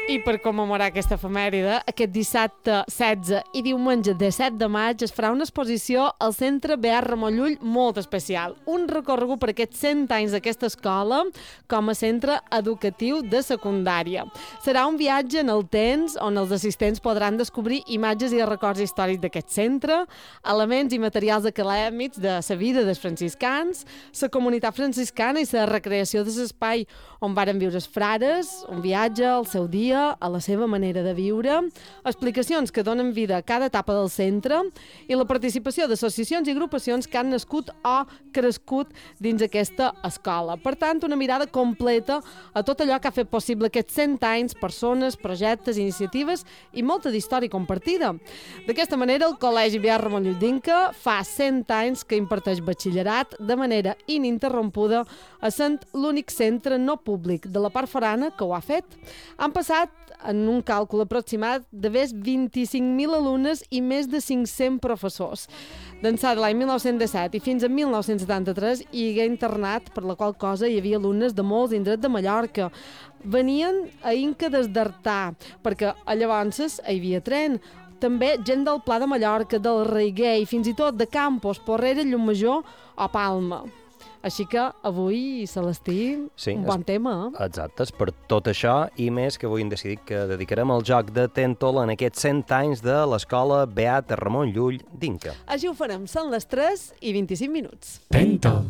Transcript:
I per commemorar aquesta efemèride, aquest dissabte 16 i diumenge 17 de maig es farà una exposició al Centre Beat Ramon Llull molt especial. Un recorregut per aquests 100 anys d'aquesta escola com a centre educatiu de secundària. Serà un viatge en el temps on els assistents podran descobrir imatges i records històrics d'aquest centre, elements i materials acadèmics de la vida dels franciscans, la comunitat franciscana i la recreació de l'espai on varen viure els frares, un viatge al seu dia, a la seva manera de viure, explicacions que donen vida a cada etapa del centre i la participació d'associacions i agrupacions que han nascut o crescut dins aquesta escola. Per tant, una mirada completa a tot allò que ha fet possible aquests 100 anys, persones, projectes, iniciatives i molta d'història compartida. D'aquesta manera, el Col·legi Beat Ramon Llull d'Inca fa 100 anys que imparteix batxillerat de manera ininterrompuda, essent l'únic centre no públic de la part forana que ho ha fet. Han passat, en un càlcul aproximat, de més 25.000 alumnes i més de 500 professors. D'ençà de l'any 1917 i fins a 1973 hi hagué internat, per la qual cosa hi havia alumnes de molts indrets de Mallorca. Venien a Inca des d'Artà, perquè llavors hi havia tren. També gent del Pla de Mallorca, del Reiguer i fins i tot de Campos, Porrera, Llumajor o Palma. Així que avui, Celestí, sí, un bon tema. Exacte, és per tot això i més que avui hem decidit que dedicarem el joc de Tentol en aquests 100 anys de l'Escola Beat Ramon Llull d'Inca. Així ho farem, són les 3:25. Tentol.